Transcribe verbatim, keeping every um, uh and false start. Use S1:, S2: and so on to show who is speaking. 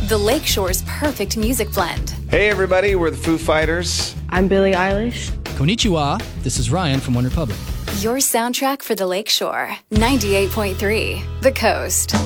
S1: The Lakeshore's perfect music blend.
S2: Hey everybody, we're the Foo Fighters.
S3: I'm Billie Eilish.
S4: Konnichiwa, this is Ryan from OneRepublic.
S1: Your soundtrack for the Lakeshore. ninety-eight point three, The Coast.